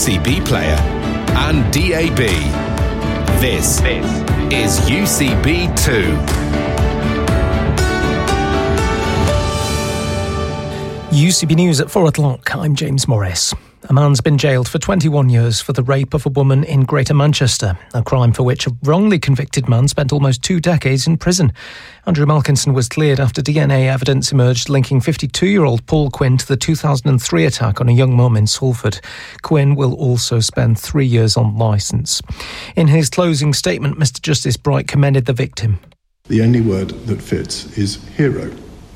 UCB player and DAB. This is UCB2. UCB News at 4 o'clock. I'm James Morris. A man's been jailed for 21 years for the rape of a woman in Greater Manchester, a crime for which a wrongly convicted man spent almost 2 decades in prison. Andrew Malkinson was cleared after DNA evidence emerged linking 52-year-old Paul Quinn to the 2003 attack on a young mum in Salford. Quinn will also spend 3 years on licence. In his closing statement, Mr Justice Bright commended the victim. The only word that fits is hero.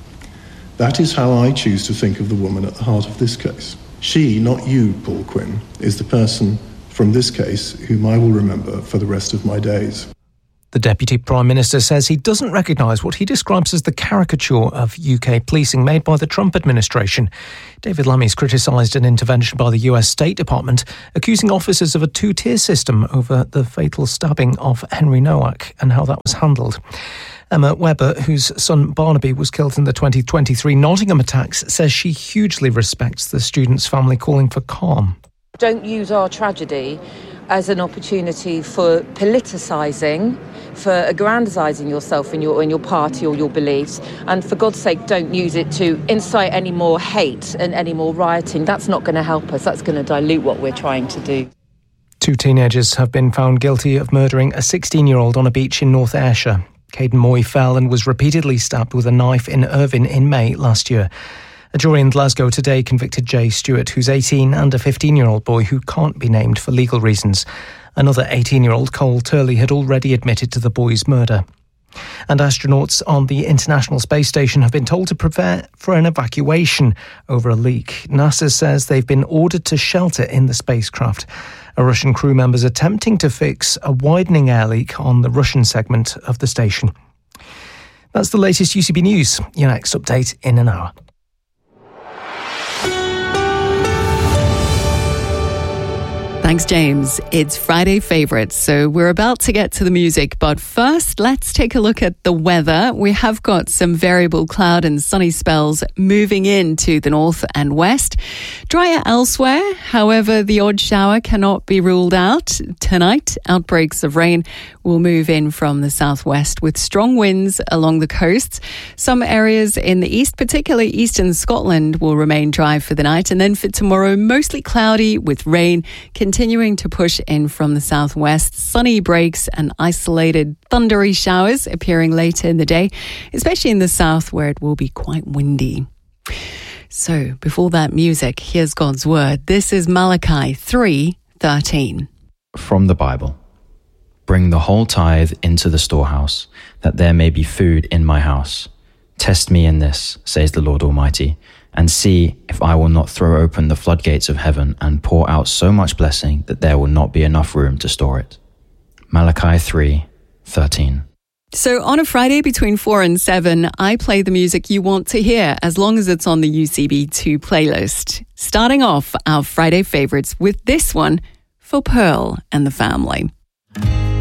That is how I choose to think of the woman at the heart of this case. She, not you, Paul Quinn, is the person from this case whom I will remember for the rest of my days. The Deputy Prime Minister says he doesn't recognise what he describes as the caricature of UK policing made by the Trump administration. David Lammy's criticised an intervention by the US State Department, accusing officers of a two-tier system over the fatal stabbing of Henry Nowak and how that was handled. Emma Webber, whose son Barnaby was killed in the 2023 Nottingham attacks, says she hugely respects the student's family calling for calm. Don't use our tragedy as an opportunity for politicising, for aggrandising yourself and your party or your beliefs, and for God's sake, don't use it to incite any more hate and any more rioting. That's not going to help us. That's going to dilute what we're trying to do. 2 teenagers have been found guilty of murdering a 16-year-old on a beach in North Ayrshire. Caden Moy fell and was repeatedly stabbed with a knife in Irvine in May last year. A jury in Glasgow today convicted Jay Stewart, who's 18, and a 15-year-old boy who can't be named for legal reasons. Another 18-year-old, Cole Turley, had already admitted to the boy's murder. And astronauts on the International Space Station have been told to prepare for an evacuation over a leak. NASA says they've been ordered to shelter in the spacecraft. A Russian crew member is attempting to fix a widening air leak on the Russian segment of the station. That's the latest UCB News. Your next update in an hour. Thanks, James. It's Friday Favourites, so we're about to get to the music. But first, let's take a look at the weather. We have got some variable cloud and sunny spells moving into the north and west. Drier elsewhere, however, the odd shower cannot be ruled out. Tonight, outbreaks of rain will move in from the southwest with strong winds along the coasts. Some areas in the east, particularly eastern Scotland, will remain dry for the night. And then for tomorrow, mostly cloudy with rain continuing to push in from the southwest. Sunny breaks and isolated thundery showers appearing later in the day, especially in the south where it will be quite windy. So before that music, here's God's word. This is Malachi 3:13. From the Bible. Bring the whole tithe into the storehouse, that there may be food in my house. Test me in this, says the Lord Almighty, and see if I will not throw open the floodgates of heaven and pour out so much blessing that there will not be enough room to store it. Malachi 3:13. So on a Friday between 4 and 7, I play the music you want to hear as long as it's on the UCB2 playlist. Starting off our Friday favourites with this one for Pearl and the family.